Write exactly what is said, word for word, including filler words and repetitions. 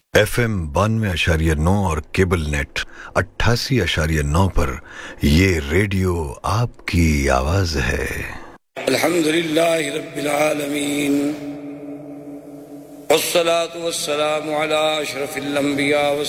F M बानवे अशारिया नौ और केबल नेट अट्ठासी अशारिया नौ पर ये रेडियो आपकी आवाज है। अल्हम्दुलिल्लाहि रब्बिल आलमीन वस्सलातु वस्सलामु अला अशरफिल अंबिया व